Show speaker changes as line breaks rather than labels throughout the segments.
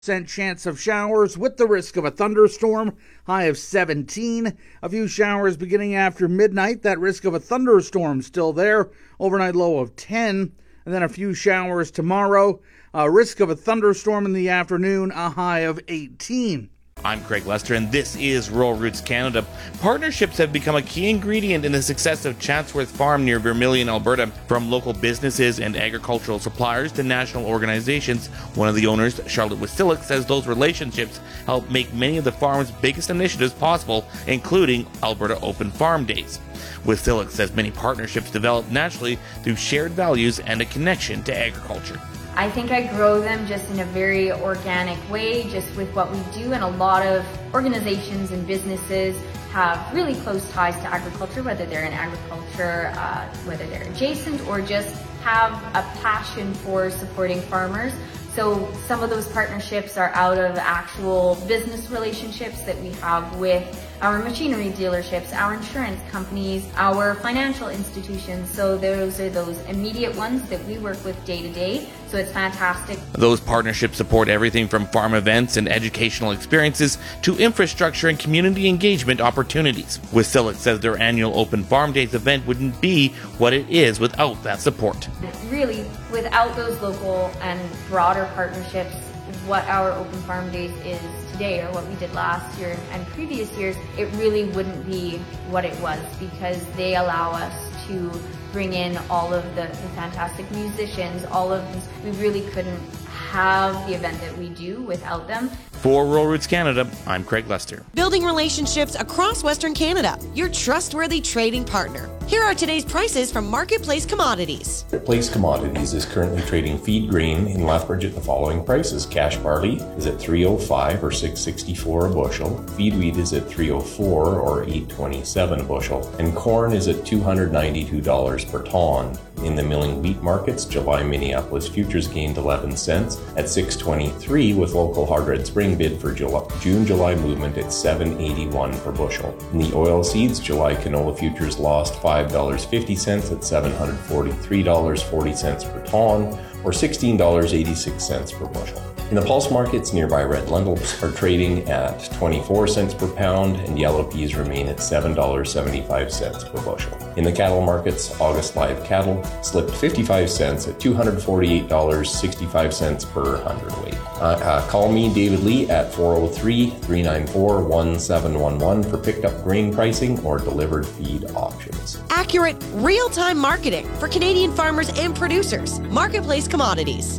chance of showers with the risk of a thunderstorm, high of 17. A few showers beginning after midnight, that risk of a thunderstorm still there, overnight low of 10. And then a few showers tomorrow, risk of a thunderstorm in the afternoon, a high of 18.
I'm Craig Lester, and this is Rural Roots Canada. Partnerships have become a key ingredient in the success of Chatsworth Farm near Vermilion, Alberta. From local businesses and agricultural suppliers to national organizations, one of the owners, Charlotte Wasilic, says those relationships help make many of the farm's biggest initiatives possible, including Alberta Open Farm Days. Wasilic says many partnerships develop naturally through shared values and a connection to agriculture.
I think I grow them just in a very organic way, just with what we do, and a lot of organizations and businesses have really close ties to agriculture, whether they're in agriculture, whether they're adjacent, or just have a passion for supporting farmers. So some of those partnerships are out of actual business relationships that we have with our machinery dealerships, our insurance companies, our financial institutions. So those are those immediate ones that we work with day to day. So it's fantastic.
Those partnerships support everything from farm events and educational experiences to infrastructure and community engagement opportunities. Wasilic says their annual Open Farm Days event wouldn't be what it is without that support.
Really, without those local and broader partnerships, what our Open Farm Days is today, or what we did last year and previous years, it really wouldn't be what it was, because they allow us to bring in all of the fantastic musicians, all of these. We really couldn't have the event that we do without them.
For Rural Roots Canada, I'm Craig Lester.
Building relationships across Western Canada, your trustworthy trading partner. Here are today's prices from Marketplace Commodities.
Marketplace Commodities is currently trading feed grain in Lethbridge at the following prices. Cash barley is at $3.05 or $6.64 a bushel. Feed wheat is at $3.04 or $8.27 a bushel. And corn is at $292 per ton. In the milling wheat markets, July Minneapolis futures gained 11 cents at $6.23, with local hard red spring bid for June-July movement at $7.81 per bushel. In the oil seeds, July canola futures lost $5.50 at $743.40 per ton, or $16.86 per bushel. In the pulse markets, nearby red lentils are trading at 24 cents per pound, and yellow peas remain at $7.75 per bushel. In the cattle markets, August live cattle slipped 55 cents at $248.65 per hundredweight. Call me, David Lee, at 403-394-1711 for picked up grain pricing or delivered feed options.
Accurate, real-time marketing for Canadian farmers and producers. Marketplace Commodities.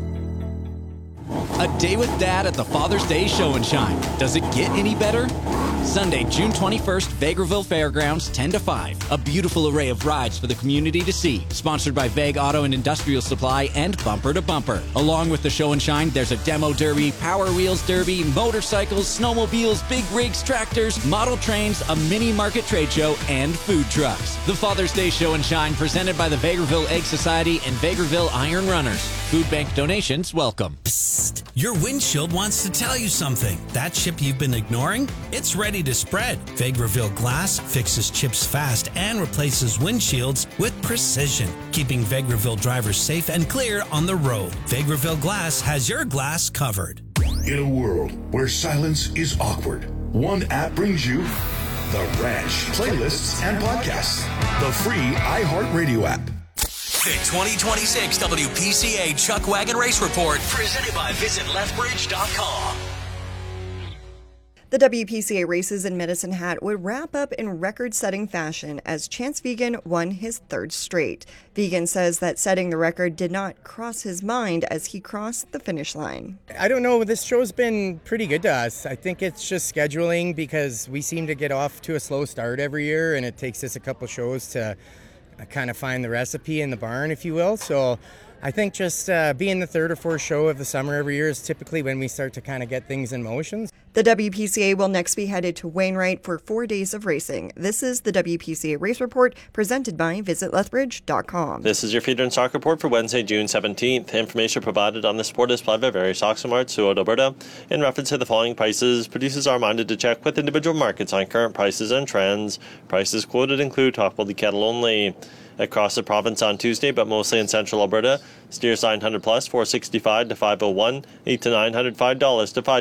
A day with Dad at the Father's Day Show and Shine. Does it get any better? Sunday, June 21st, Vegreville Fairgrounds, 10 to 5. A beautiful array of rides for the community to see. Sponsored by Veg Auto and Industrial Supply and Bumper to Bumper. Along with the show and shine, there's a demo derby, Power Wheels derby, motorcycles, snowmobiles, big rigs, tractors, model trains, a mini market trade show, and food trucks. The Father's Day Show and Shine, presented by the Vegreville Egg Society and Vegreville Iron Runners. Food bank donations welcome.
Psst. Your windshield wants to tell you something. That chip you've been ignoring? It's ready to spread. Vegreville Glass fixes chips fast and replaces windshields with precision, keeping Vegreville drivers safe and clear on the road. Vegreville Glass has your glass covered.
In a world where silence is awkward, one app brings you The Ranch, playlists and podcasts. The free iHeartRadio app.
The 2026 WPCA Chuck Wagon Race Report, presented by VisitLethbridge.com.
The WPCA races in Medicine Hat would wrap up in record-setting fashion as Chance Vigen won his third straight. Vigen says that setting the record did not cross his mind as he crossed the finish line.
I don't know, this show's been pretty good to us. I think it's just scheduling, because we seem to get off to a slow start every year, and it takes us a couple shows to kind of find the recipe in the barn, if you will. So I think just being the third or fourth show of the summer every year is typically when we start to kind of get things in motion.
The WPCA will next be headed to Wainwright for 4 days of racing. This is the WPCA Race Report, presented by VisitLethbridge.com.
This is your feeder and stock report for Wednesday, June 17th. Information provided on this report is supplied by various auction marts throughout Alberta. In reference to the following prices, producers are reminded to check with individual markets on current prices and trends. Prices quoted include top quality cattle only. Across the province on Tuesday, but mostly in central Alberta, steers 900 plus, $465 to $501, $8 to $900, $5 to $5.